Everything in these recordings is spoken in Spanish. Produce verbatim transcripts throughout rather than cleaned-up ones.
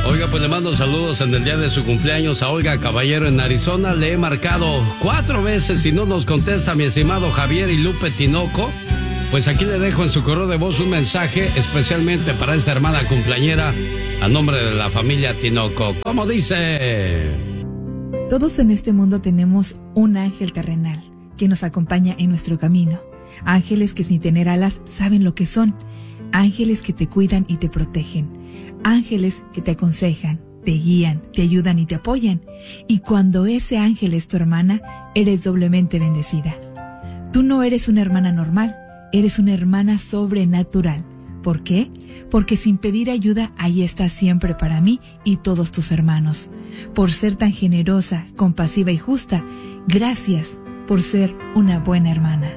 Oiga, pues le mando saludos en el día de su cumpleaños a Olga Caballero en Arizona. Le he marcado cuatro veces y no nos contesta mi estimado Javier y Lupe Tinoco. Pues aquí le dejo en su correo de voz un mensaje especialmente para esta hermana cumpleañera a nombre de la familia Tinoco. ¿Cómo dice? Todos en este mundo tenemos un ángel terrenal que nos acompaña en nuestro camino. Ángeles que sin tener alas saben lo que son. Ángeles que te cuidan y te protegen. Ángeles que te aconsejan, te guían, te ayudan y te apoyan. Y cuando ese ángel es tu hermana, eres doblemente bendecida. Tú no eres una hermana normal, eres una hermana sobrenatural. ¿Por qué? Porque sin pedir ayuda, ahí estás siempre para mí y todos tus hermanos. Por ser tan generosa, compasiva y justa, gracias por ser una buena hermana.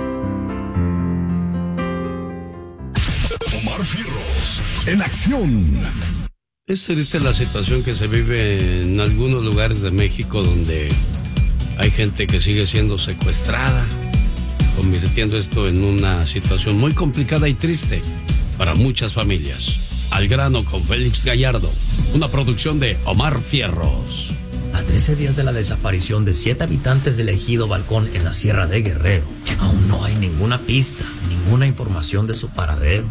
Omar Fierros, en acción. Es triste la situación que se vive en algunos lugares de México donde hay gente que sigue siendo secuestrada, convirtiendo esto en una situación muy complicada y triste para muchas familias. Al grano con Félix Gallardo, una producción de Omar Fierros. A trece días de la desaparición de siete habitantes del ejido Balcón en la Sierra de Guerrero, aún no hay ninguna pista, ninguna información de su paradero.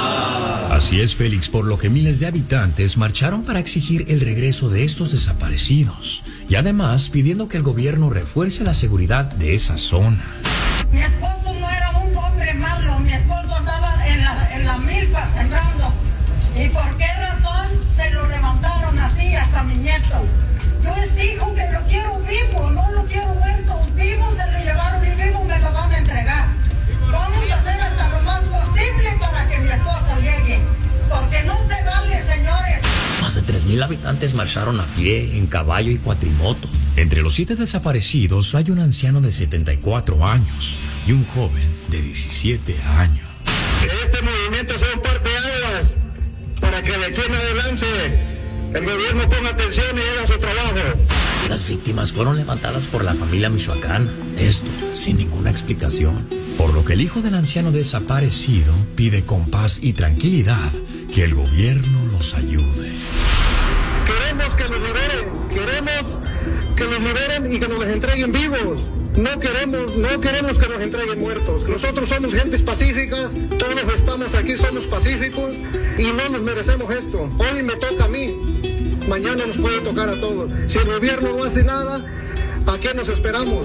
Así es, Félix, por lo que miles de habitantes marcharon para exigir el regreso de estos desaparecidos y además pidiendo que el gobierno refuerce la seguridad de esa zona. Mi esposo no era un hombre malo, mi esposo andaba en la, en la milpa sembrando. ¿Y por qué razón se lo levantaron así hasta mi nieto? Yo les digo que lo quiero vivo, no lo quiero muerto. Vivo se lo llevaron y vivo me lo van a entregar. Vamos a hacer hasta lo más posible para que mi esposo llegue. Porque no se vale, señores. Más de tres mil habitantes marcharon a pie, en caballo y cuatrimoto. Entre los siete desaparecidos hay un anciano de setenta y cuatro años y un joven de diecisiete años. Que este movimiento sea un parteaguas para que de aquí en adelante el gobierno ponga atención y haga su trabajo. Las víctimas fueron levantadas por la familia michoacana, esto sin ninguna explicación. Por lo que el hijo del anciano desaparecido pide con paz y tranquilidad que el gobierno los ayude. Queremos que los liberen, queremos que los liberen y que nos los entreguen vivos. No queremos, no queremos que nos entreguen muertos. Nosotros somos gentes pacíficas, todos estamos aquí, somos pacíficos y no nos merecemos esto. Hoy me toca a mí, mañana nos puede tocar a todos. Si el gobierno no hace nada, ¿a qué nos esperamos?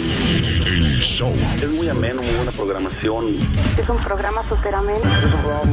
El show. Es muy ameno, muy buena programación. Es un programa súper ameno. Es un programa